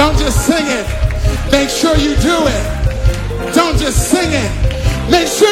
Don't just sing it. Make sure you do it. Don't just sing it. Make sure